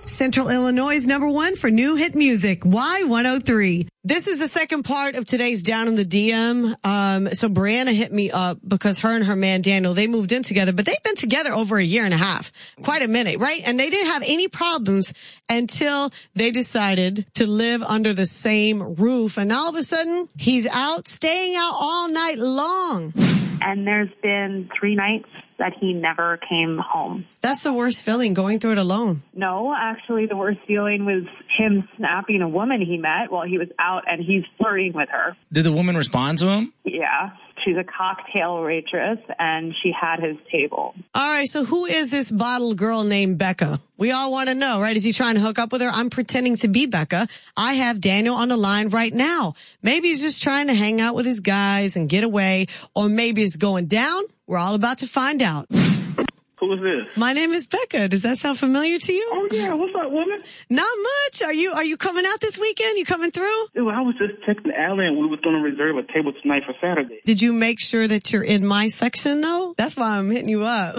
Central Illinois' #1 for new hit music, Y103. This is the second part of today's Down in the DM. So Brianna hit me up because her and her man Daniel, they moved in together, but they've been together over a year and a half, quite a minute, right? And they didn't have any problems until they decided to live under the same roof. And all of a sudden, he's out, staying out all night long. And there's been 3 nights that he never came home. That's the worst feeling, going through it alone. No, actually, the worst feeling was him snapping a woman he met while he was out, and he's flirting with her. Did the woman respond to him? Yeah. She's a cocktail waitress, and she had his table. All right, so who is this bottle girl named Becca? We all want to know, right? Is he trying to hook up with her? I'm pretending to be Becca. I have Daniel on the line right now. Maybe he's just trying to hang out with his guys and get away, or maybe it's going down. We're all about to find out. Who is this? My name is Becca. Does that sound familiar to you? Oh, yeah. What's up, woman? Not much. Are you coming out this weekend? You coming through? Dude, I was just texting Allie and we was going to reserve a table tonight for Saturday. Did you make sure that you're in my section, though? That's why I'm hitting you up.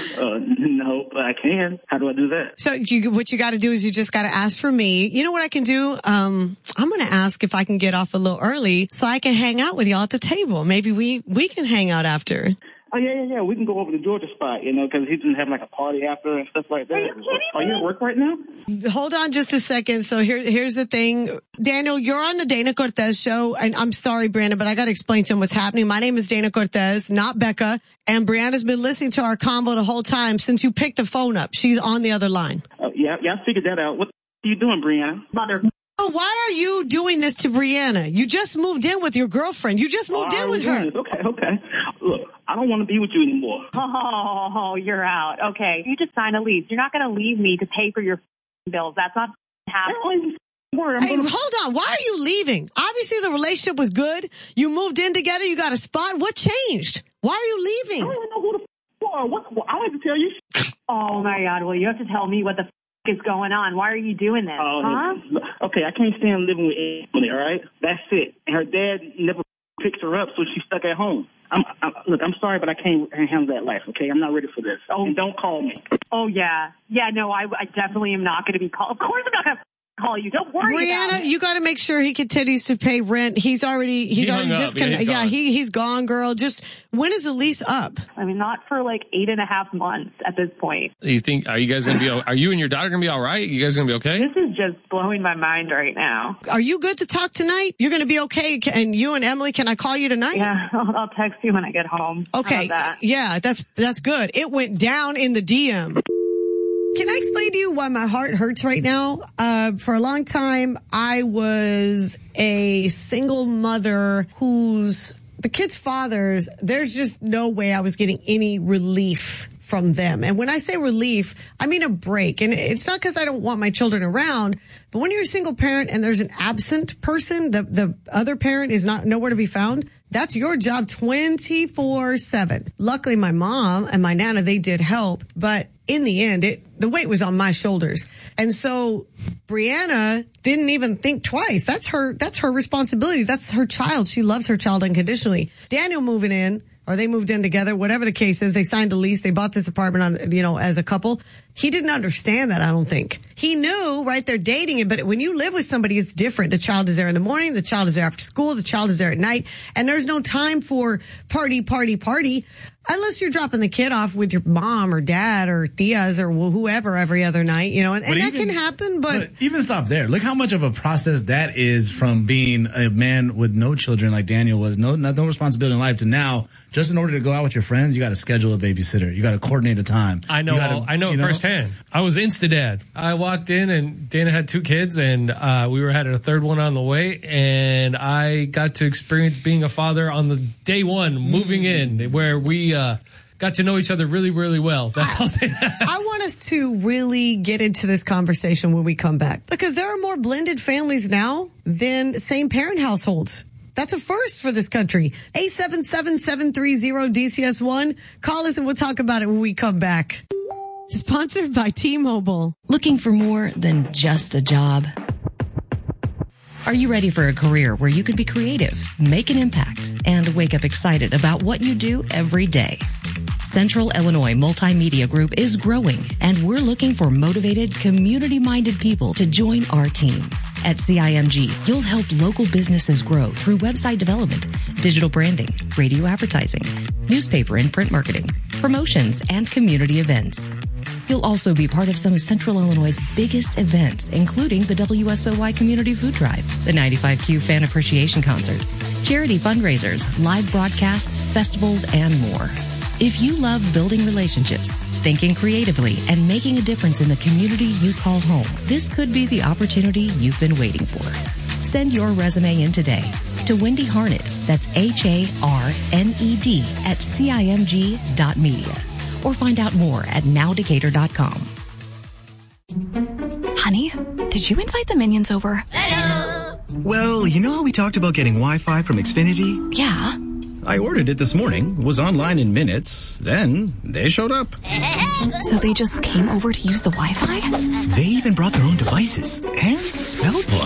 No, but I can. How do I do that? So what you got to do is you just got to ask for me. You know what I can do? I'm going to ask if I can get off a little early so I can hang out with y'all at the table. Maybe we can hang out after. Oh, yeah. We can go over to the Georgia spot, because he's going to have like a party after and stuff like that. Are you at work right now? Hold on just a second. So here's the thing. Daniel, you're on the Dana Cortez show. And I'm sorry, Brandon, but I got to explain to him what's happening. My name is Dana Cortez, not Becca. And Brianna's been listening to our combo the whole time since you picked the phone up. She's on the other line. Yeah, I figured that out. What are you doing, Brianna? Mother. Oh, why are you doing this to Brianna? You just moved in with your girlfriend. You just moved in with her. Okay. Look, I don't want to be with you anymore. Oh, you're out. Okay. You just signed a lease. You're not going to leave me to pay for your bills. That's not happening. Hey, hold on. Why are you leaving? Obviously, the relationship was good. You moved in together. You got a spot. What changed? Why are you leaving? I don't know who the are. I like to tell you. Oh, my God. Well, you have to tell me what the is going on. Why are you doing this? Okay, I can't stand living with Emily, all right? That's it. And her dad never picks her up, so she's stuck at home. I'm sorry, but I can't handle that life, okay? I'm not ready for this. Oh, and don't call me. Oh, yeah. Yeah, no, I definitely am not going to be called. Of course I'm not going to call you. Don't worry about it. Brianna, you got to make sure he continues to pay rent. He's already disconnected. Yeah, he's gone, girl. Just when is the lease up? I mean, not for like 8.5 months at this point. You think, are you guys going to be, are you and your daughter going to be all right? You guys going to be okay? This is just blowing my mind right now. Are you good to talk tonight? You're going to be okay? And you and Emily, can I call you tonight? Yeah, I'll text you when I get home. Okay. Yeah, that's good. It went down in the DM. Can I explain to you why my heart hurts right now? For a long time, I was a single mother the kids' fathers, there's just no way I was getting any relief from them. And when I say relief, I mean a break. And it's not because I don't want my children around, but when you're a single parent and there's an absent person, the other parent is nowhere to be found, that's your job 24/7. Luckily, my mom and my nana, they did help, but in the end, the weight was on my shoulders. And so Brianna didn't even think twice. That's her responsibility. That's her child. She loves her child unconditionally. Daniel moving in, or they moved in together, whatever the case is, they signed a lease, they bought this apartment as a couple. He didn't understand that, I don't think. He knew, right, they're dating it, but when you live with somebody, it's different. The child is there in the morning, the child is there after school, the child is there at night, and there's no time for party. Unless you're dropping the kid off with your mom or dad or tias or whoever every other night, and that can happen, but even stop there. Look how much of a process that is from being a man with no children like Daniel was, no responsibility in life, to now, just in order to go out with your friends, you got to schedule a babysitter. You got to coordinate a time. I know it firsthand. I was Insta-dad. I walked in and Dana had 2 kids and we had a third one on the way, and I got to experience being a father on the day one, moving in, where we got to know each other really, really well. That's all I'll say. I want us to really get into this conversation when we come back, because there are more blended families now than same parent households. That's a first for this country. 877-730-DCS1. Call us and we'll talk about it when we come back. Sponsored by T-Mobile. Looking for more than just a job? Are you ready for a career where you could be creative, make an impact, and wake up excited about what you do every day? Central Illinois Multimedia Group is growing, and we're looking for motivated, community-minded people to join our team. At CIMG, you'll help local businesses grow through website development, digital branding, radio advertising, newspaper and print marketing, promotions, and community events. You'll also be part of some of Central Illinois' biggest events, including the WSOY Community Food Drive, the 95Q Fan Appreciation Concert, charity fundraisers, live broadcasts, festivals, and more. If you love building relationships, thinking creatively, and making a difference in the community you call home, this could be the opportunity you've been waiting for. Send your resume in today to Wendy Harned, that's HARNED at CIMG.media, or find out more at nowdecatur.com. Honey, did you invite the minions over? Hello. Well, you know how we talked about getting Wi-Fi from Xfinity? Yeah. I ordered it this morning, was online in minutes, then they showed up. So they just came over to use the Wi-Fi? They even brought their own devices and spell book.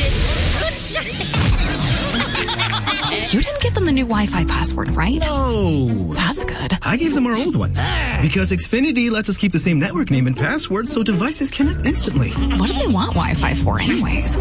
You didn't give them the new Wi-Fi password, right? No. That's good. I gave them our old one. Because Xfinity lets us keep the same network name and password so devices connect instantly. What do they want Wi-Fi for anyways?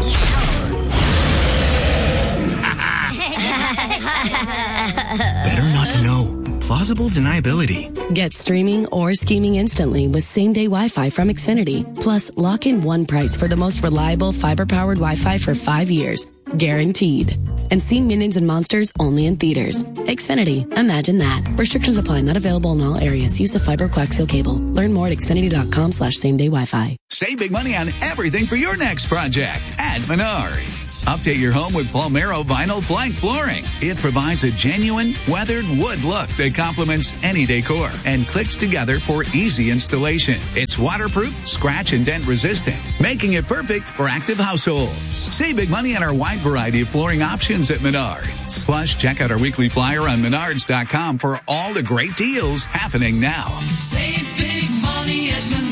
Better not to know. Plausible deniability. Get streaming or scheming instantly with same-day Wi-Fi from Xfinity. Plus, lock in one price for the most reliable fiber-powered Wi-Fi for 5 years. Guaranteed. And see Minions and Monsters only in theaters. Xfinity. Imagine that. Restrictions apply. Not available in all areas. Use of fiber coaxial cable. Learn more at xfinity.com/same-day Wi-Fi. Save big money on everything for your next project at Menards. Update your home with Palmero vinyl plank flooring. It provides a genuine, weathered wood look that complements any decor and clicks together for easy installation. It's waterproof, scratch and dent resistant, making it perfect for active households. Save big money on our wide variety of flooring options at Menards. Plus, check out our weekly flyer on Menards.com for all the great deals happening now. Save big money at Menards.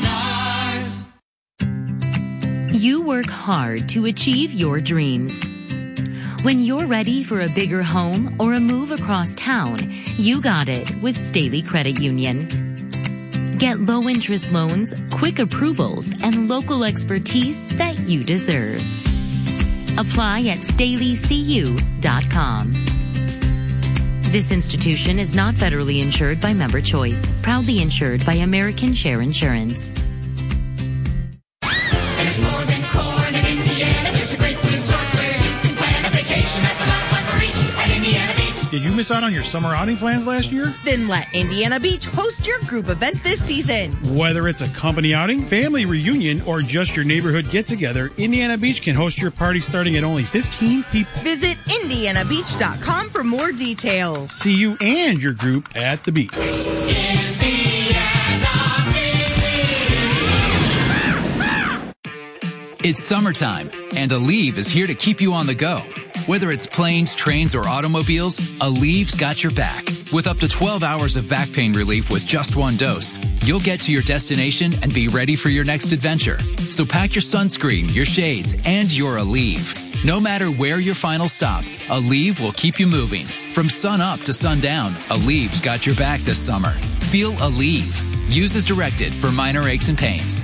You work hard to achieve your dreams. When you're ready for a bigger home or a move across town, you got it with Staley Credit Union. Get low-interest loans, quick approvals, and local expertise that you deserve. Apply at StaleyCU.com. This institution is not federally insured by Member Choice, proudly insured by American Share Insurance. There's more than corn in Indiana. There's a great resort where you can plan a vacation. That's a lot of fun for each at Indiana Beach. Did you miss out on your summer outing plans last year? Then let Indiana Beach host your group event this season. Whether it's a company outing, family reunion, or just your neighborhood get-together, Indiana Beach can host your party starting at only 15 people. Visit IndianaBeach.com for more details. See you and your group at the beach. It's summertime, and Aleve is here to keep you on the go. Whether it's planes, trains, or automobiles, Aleve's got your back. With up to 12 hours of back pain relief with just one dose, you'll get to your destination and be ready for your next adventure. So pack your sunscreen, your shades, and your Aleve. No matter where your final stop, Aleve will keep you moving. From sun up to sundown, Aleve's got your back this summer. Feel Aleve. Use as directed for minor aches and pains.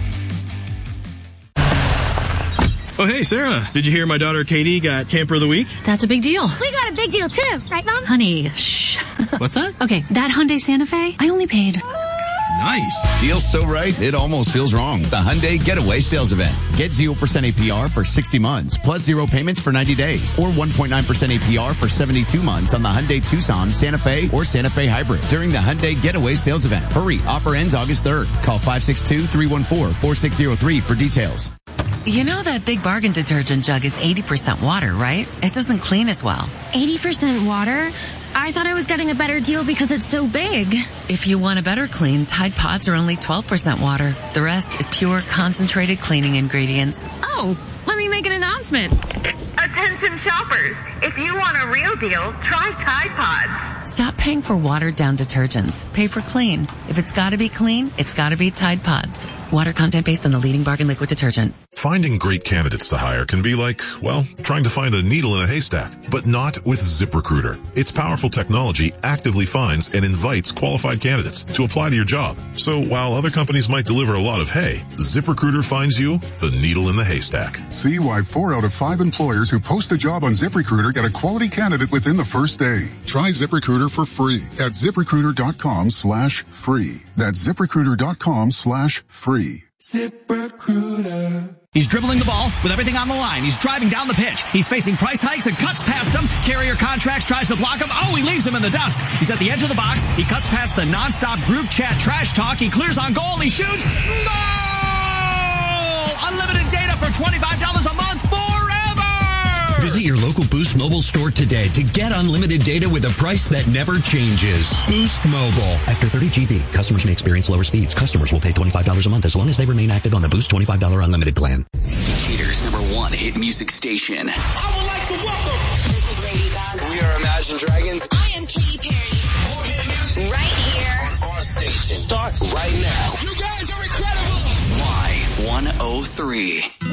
Oh, hey, Sarah. Did you hear my daughter Katie got Camper of the Week? That's a big deal. We got a big deal, too. Right, Mom? Honey, shh. What's that? Okay, that Hyundai Santa Fe, I only paid... Nice. Deal's so right, it almost feels wrong. The Hyundai Getaway Sales Event. Get 0% APR for 60 months, plus 0 payments for 90 days, or 1.9% APR for 72 months on the Hyundai Tucson, Santa Fe, or Santa Fe Hybrid during the Hyundai Getaway Sales Event. Hurry, offer ends August 3rd. Call 562-314-4603 for details. You know that Big Bargain detergent jug is 80% water, right? It doesn't clean as well. 80% water? I thought I was getting a better deal because it's so big. If you want a better clean, Tide Pods are only 12% water. The rest is pure, concentrated cleaning ingredients. Oh, let me make an announcement. Attention shoppers. If you want a real deal, try Tide Pods. Stop paying for watered-down detergents. Pay for clean. If it's gotta be clean, it's gotta be Tide Pods. Water content based on the leading Bargain liquid detergent. Finding great candidates to hire can be like, well, trying to find a needle in a haystack, but not with ZipRecruiter. Its powerful technology actively finds and invites qualified candidates to apply to your job. So while other companies might deliver a lot of hay, ZipRecruiter finds you the needle in the haystack. See why 4 out of 5 employers who post a job on ZipRecruiter get a quality candidate within the first day. Try ZipRecruiter for free at ZipRecruiter.com/free. That's ZipRecruiter.com/free. ZipRecruiter. He's dribbling the ball with everything on the line. He's driving down the pitch. He's facing price hikes and cuts past him. Carrier Contracts tries to block him. Oh, he leaves him in the dust. He's at the edge of the box. He cuts past the nonstop group chat trash talk. He clears on goal and he shoots. Goal! Unlimited data for $25 a month forever! Visit your local Boost Mobile store today to get unlimited data with a price that never changes. Boost Mobile. After 30 GB, customers may experience lower speeds. Customers will pay $25 a month as long as they remain active on the Boost $25 unlimited plan. Decatur's #1 hit music station. I would like to welcome. This is Lady Gaga. We are Imagine Dragons. I am Katy Perry. Right here. Our station starts right now. You guys are incredible. Y103.